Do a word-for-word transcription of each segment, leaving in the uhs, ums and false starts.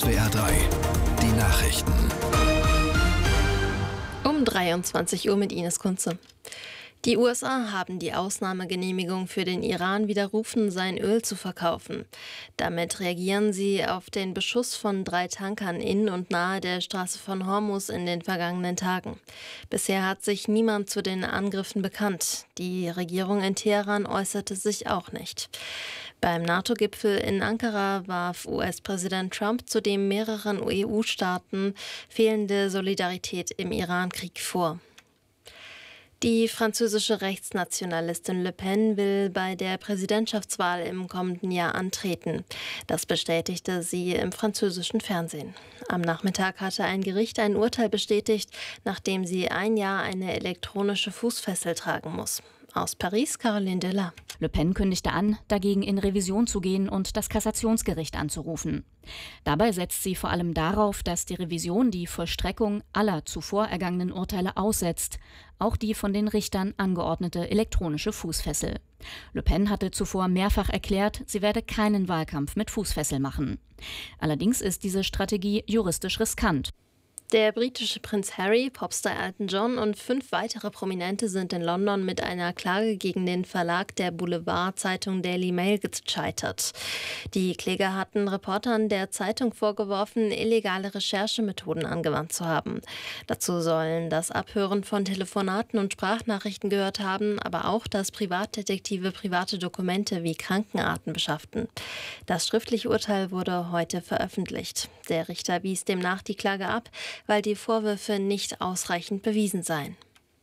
S W R drei, die Nachrichten. Um dreiundzwanzig Uhr mit Ines Kunze. Die U S A haben die Ausnahmegenehmigung für den Iran widerrufen, sein Öl zu verkaufen. Damit reagieren sie auf den Beschuss von drei Tankern in und nahe der Straße von Hormuz in den vergangenen Tagen. Bisher hat sich niemand zu den Angriffen bekannt. Die Regierung in Teheran äußerte sich auch nicht. Beim NATO-Gipfel in Ankara warf U S-Präsident Trump zudem mehreren E U-Staaten fehlende Solidarität im Iran-Krieg vor. Die französische Rechtsnationalistin Le Pen will bei der Präsidentschaftswahl im kommenden Jahr antreten. Das bestätigte sie im französischen Fernsehen. Am Nachmittag hatte ein Gericht ein Urteil bestätigt, nachdem sie ein Jahr eine elektronische Fußfessel tragen muss. Aus Paris, Caroline Della. Le Pen kündigte an, dagegen in Revision zu gehen und das Kassationsgericht anzurufen. Dabei setzt sie vor allem darauf, dass die Revision die Vollstreckung aller zuvor ergangenen Urteile aussetzt, auch die von den Richtern angeordnete elektronische Fußfessel. Le Pen hatte zuvor mehrfach erklärt, sie werde keinen Wahlkampf mit Fußfessel machen. Allerdings ist diese Strategie juristisch riskant. Der britische Prinz Harry, Popstar Elton John und fünf weitere Prominente sind in London mit einer Klage gegen den Verlag der Boulevardzeitung Daily Mail gescheitert. Die Kläger hatten Reportern der Zeitung vorgeworfen, illegale Recherchemethoden angewandt zu haben. Dazu sollen das Abhören von Telefonaten und Sprachnachrichten gehört haben, aber auch, dass Privatdetektive private Dokumente wie Krankenakten beschafften. Das schriftliche Urteil wurde heute veröffentlicht. Der Richter wies demnach die Klage ab, weil die Vorwürfe nicht ausreichend bewiesen seien.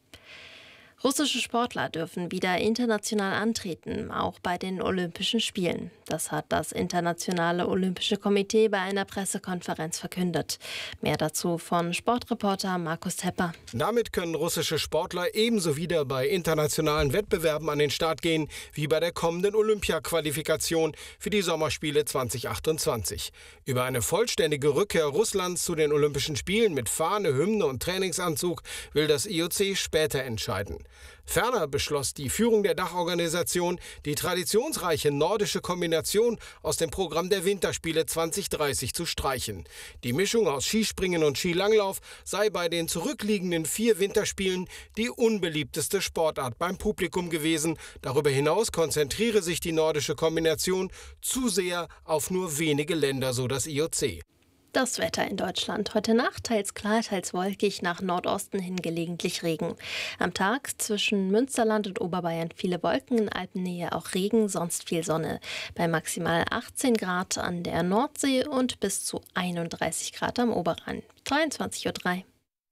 Russische Sportler dürfen wieder international antreten, auch bei den Olympischen Spielen. Das hat das Internationale Olympische Komitee bei einer Pressekonferenz verkündet. Mehr dazu von Sportreporter Markus Tepper. Damit können russische Sportler ebenso wieder bei internationalen Wettbewerben an den Start gehen, wie bei der kommenden Olympia-Qualifikation für die Sommerspiele zwanzig achtundzwanzig. Über eine vollständige Rückkehr Russlands zu den Olympischen Spielen mit Fahne, Hymne und Trainingsanzug will das I O C später entscheiden. Ferner beschloss die Führung der Dachorganisation, die traditionsreiche nordische Kombination aus dem Programm der Winterspiele zwanzig dreißig zu streichen. Die Mischung aus Skispringen und Skilanglauf sei bei den zurückliegenden vier Winterspielen die unbeliebteste Sportart beim Publikum gewesen. Darüber hinaus konzentriere sich die nordische Kombination zu sehr auf nur wenige Länder, so das I O C. Das Wetter in Deutschland. Heute Nacht teils klar, teils wolkig, nach Nordosten hin gelegentlich Regen. Am Tag zwischen Münsterland und Oberbayern viele Wolken, in Alpennähe auch Regen, sonst viel Sonne. Bei maximal achtzehn Grad an der Nordsee und bis zu einunddreißig Grad am Oberrhein. dreiundzwanzig Uhr drei.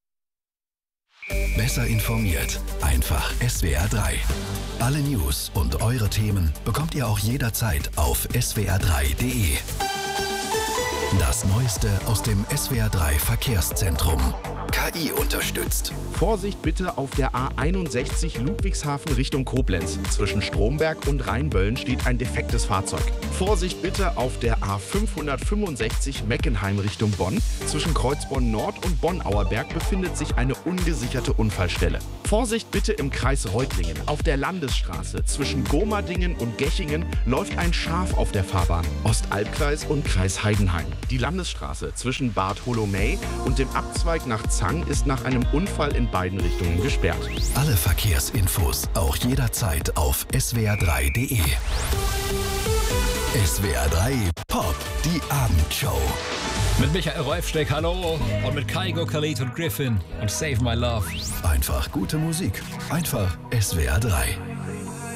Besser informiert, einfach S W R drei. Alle News und eure Themen bekommt ihr auch jederzeit auf S W R drei Punkt de. Das Neueste aus dem S W R drei Verkehrszentrum. K I unterstützt. Vorsicht bitte auf der A einundsechzig Ludwigshafen Richtung Koblenz. Zwischen Stromberg und Rheinböllen steht ein defektes Fahrzeug. Vorsicht bitte auf der A fünfhundertfünfundsechzig Meckenheim Richtung Bonn. Zwischen Kreuzborn Nord und Bonn-Auerberg befindet sich eine ungesicherte Unfallstelle. Vorsicht bitte im Kreis Reutlingen. Auf der Landesstraße zwischen Gomadingen und Gechingen läuft ein Schaf auf der Fahrbahn. Ostalbkreis und Kreis Heidenheim. Die Landesstraße zwischen Bad Holomey und dem Abzweig nach Zang ist nach einem Unfall in beiden Richtungen gesperrt. Alle Verkehrsinfos auch jederzeit auf S W R drei Punkt de. S W R drei Pop, die Abendshow. Mit Michael Reufsteck, hallo, und mit Kaigo, Khalid und Griffin und Save My Love. Einfach gute Musik, einfach S W R drei.